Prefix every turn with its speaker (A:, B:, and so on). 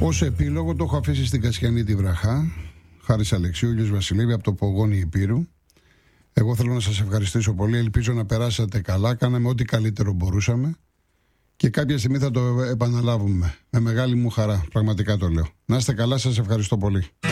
A: Ως επίλογο το έχω αφήσει στην Κασιανή τη Βραχά, Χάρης Αλεξίου, Γιώργος Βασιλεύη από το Πογόνι Υπήρου. Εγώ θέλω να σας ευχαριστήσω πολύ. Ελπίζω να περάσατε καλά. Κάναμε ό,τι καλύτερο μπορούσαμε. Και κάποια στιγμή θα το επαναλάβουμε. Με μεγάλη μου χαρά. Πραγματικά το λέω. Να είστε καλά, σας ευχαριστώ πολύ.